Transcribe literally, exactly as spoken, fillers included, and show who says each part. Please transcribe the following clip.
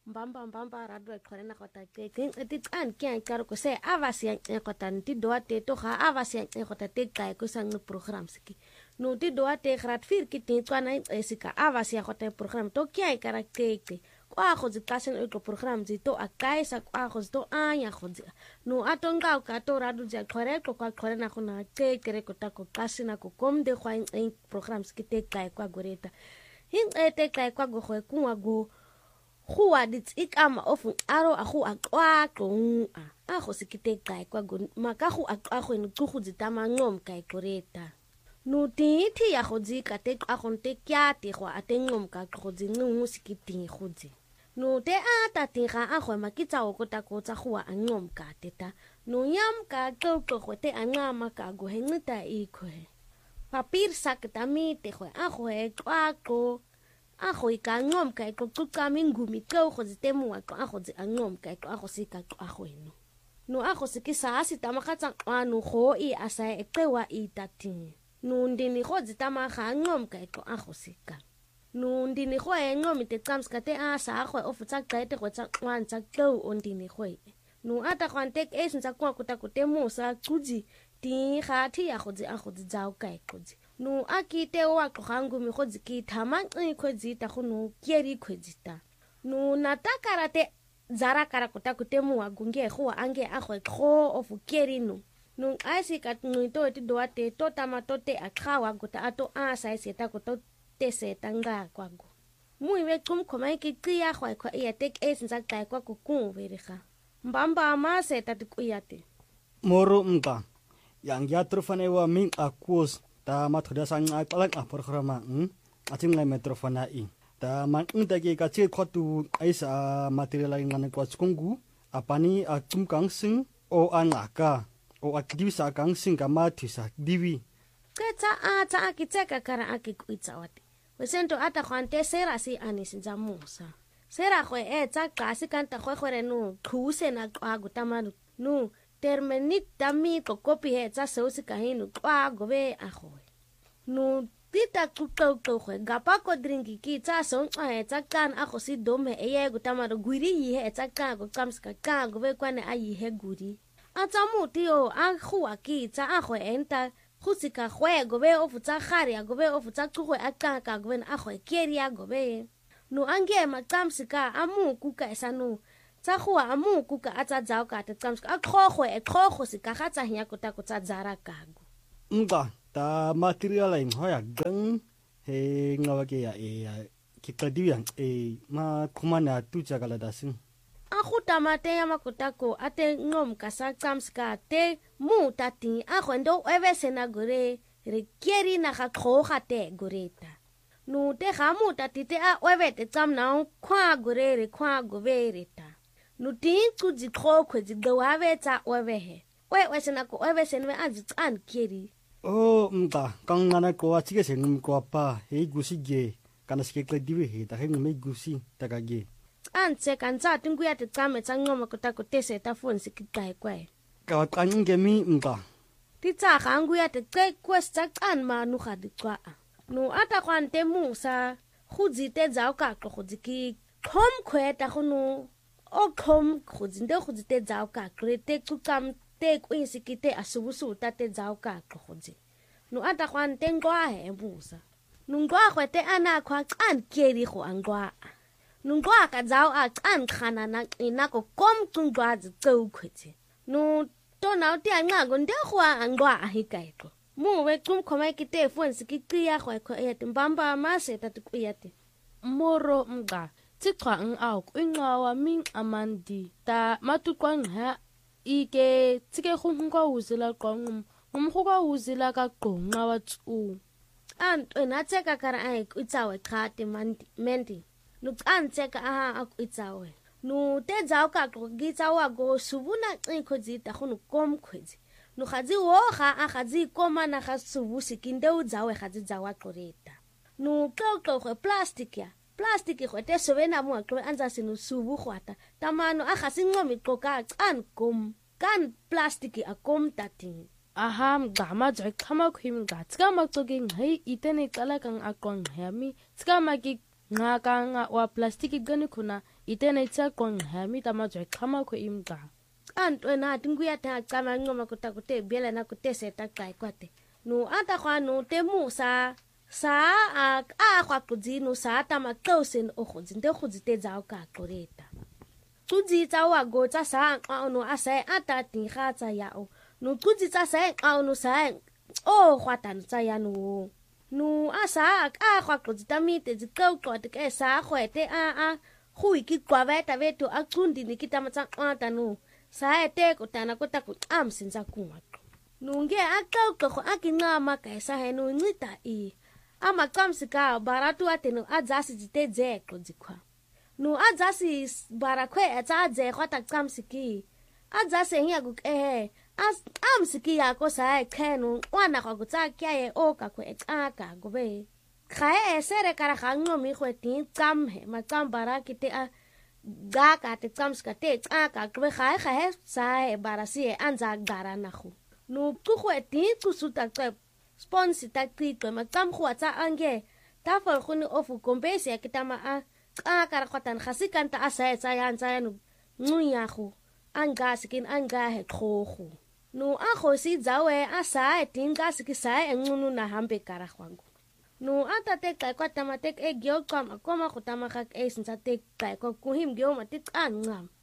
Speaker 1: mbamba mbamba radio khorena khota ke ke ti tsan ke ka ko se avasi ya khota nti doate to ga avasi ya khota te ka ko sang program ski no ti doate grat fir ki ti tswana esika avasi ya khota program to ke ka ra ke ke kwa go zi tlasen ko program zi to akaisa kwa go to anya go zi no atonga ka to radio ja khore ko kwa khorena go na ke ke ko ta ko kasina ko kom de khwa en program ski te ka kwa goreta hin ete ka kwa go go kwa go Hua dit ik ama ofu aro ahu akwa konga aho sikite kai kwa gun makahu akwa ni kuhu zitama ngom kai koreta no ti ti ya khozi ka te aho te kya te khwa ate ngom ka khozi ngu sikiti khozi no te ata te ga aho makitsa o kota kotsa hua angom ka teta no yam ka ko ko te angama ka go henita ikwe papir sakatami te khwa aho e kwa ko Aho ika ngom kai ko kuka mingumi ko go zitemu wa ko aho zi ngom kai ko aho sika ko aho eno no aho siki sa asita makatsa anu ho I asa eqewa itati no ndini go zitama ga ngom kai ko aho sika no ndini go e ngom te tsamska te asa aho ofutsa kaite go tsa kwantsa ko ondini go no ata kwantek esinza kwa kutakutemu sa kuji ti ga thi ya go zi aho zi zao kai ko zi no akite wa qohangu mi khodzi ki thama nqi khwedzi ta khunu kieri khwedzi ta no nataka rate zara kara kota kutemu wa gunge khwa ange a khwe kho of kieri no no asi ka nqi to ti doate to tama to te akhawa gota ato a sai seta ko to te seta nga kwago mu iwe kum khoma ki qiya khwa khwa ya tek esinza kai kwa ku ku veriga mbamba ma seta ti kuyate
Speaker 2: moro mqa yang ya trofane wa min akos ta mathoda sang alak a programa hm ating ngai metrofona I ta man ta ke ka che khotu aisa material ai ngane ko chkungu apani a chumkang sing o anaka o akdivisa kang sing ka mathisa divi
Speaker 1: ketsa a ta akitseka kara akikuitsa wate wesento ata khwante sera si anisinza musa sera khwe e tsa klasi kanta khwe khwere no khuse na kwa gutamanu no termenit tami ko kopi he tsa seusi kahinu kwa gobe ahoy no tita kuko ko gapa ko drinki ki tsa son he tsa kan aho si dome eye gutamaro guri he tsa ka go kamska ka gobe kwane ayi he guri atsa mutio a khuwa ki tsa aho enta khusika khwe gobe ofu tsa khari gobe ofu tsa khwe aka ka gobe aho keria gobe no ange makamsika amu kuka esanu tsa khwa amu kuka atsa dzao ka te tsamska akhogwe ekhogwe sika gatsa hnya kota ko tsa dzara kago
Speaker 2: mqa ta material ai hoya gang he ngawa ke ya e ki qadiyan e ma khumana tu chakala dasin
Speaker 1: akhuta mate ya makota ko ate ngom ka sa tsamska te mu tati a khwendo evesena gore re kieri na ga khoga te goreta no te ga mu tati te a evete tsamna khwa gore re khwa govereta no tin ku di khokwe di gawaveta ovehe we wesena ko ovesenwe azitsan kieri
Speaker 2: o mqa kangana ko achige sengum ko pa he gusige kana sike klediwe he ta he me gusi takage
Speaker 1: antse kanza tingu ya te tsame tsangoma kota ko tese ta phone sikitai kwae
Speaker 2: ka kange mi mqa
Speaker 1: titsa gangu ya te ke kwesta kan ma nu ga di tswa no ata kwante musa khudzi te dzao ka ko khudzi khom khweta khunu o khom khuzinde khuzite dzao ka krete tsukam te kwisikite asubusu tate dzao ka khudzi no ata kwante ngwa he busa no ngwa khwete ana khwa kan kieri go angwa no ngwa ka dzao a kan khana na ina ko kom tsungwa dzeu khwetse no to na ti anga go nde khwa angwa a hikaiko mu we kum khoma kite phone sikiqiya khwa khwa ya timbamba ma se tatu kuyate
Speaker 3: moro mga Tikwa ng auk ingawa ming amandi ta matukwang ha ike tike khunga uzila kwangum umkhuka uzila ka qonqa watsu
Speaker 1: anto natseka kara ai itsawe khate mandi mendi no antseka aha akitsawe no te dzao ka gitsawa go subuna xikho dzita khunu kom khwezi no khazi wo kha a khazi koma na kha subusi kinde udzawe khazi dzawa qoreta no qoqo plastic ya Plastic khote sovena mo aklo anza sinu subu khwata tamano a khasinqomi qoka can kom kan plastic akom tating
Speaker 3: aham gama jai khama khim ga tsama tsoking hai itene kala kang akong hami tsama ki ngaka nga wa plastiki gani kuna itena itsa kwang ha mi ta majwe khama ko imga
Speaker 1: antwe na tinguya ta kama ngoma kuta kute biela na kute seta kai kwate no ata kwa no te musa sa a a kwa kudzino sa ta makausen o khudzi nde khudzi te dzao ka qoreta tudzi tsa wa go tsa sa a no asa ata tinga tsa yao no tudzi tsa sa a no sa o khwatan tsa ya no no asa a kwa kudzi tamite dzikau kwate ke sa khwete a a khui ki kwaveta vetu a tsundi ni kitamatsa ata no sa ete kutana kota ku amsinza kunga nunge akau ko akinama ka sa henu ngita i ama kamsika baratu atenu adzasi zitedze kudzikwa no adzasi barakwe atadze khota kamsiki adzase nyagu eh as amsiki yako sa khenu wana kwa kutsakya ye oka ku etaka gobe khae sere kara khangno mi khweti tsamhe matsam barakite a gaka te tsamska te tsaka gobe khae khae sa barasi anza garana khu no ku khweti ku suta tsep sponsor ta tito matsam khwatsa ange ta fol khuni ofu kompesi akitama a aka rakhatan khasikan ta asa tsa yan tsa no nguya khu anga sikin anga he khokhu no a khosi zawe asa tinga sikisa engunu na hambe karakhwangu no ata te kai kwata matek e gyo kwam akoma khutama khak e sinsa te kai ko kuhim gyo matik an ngam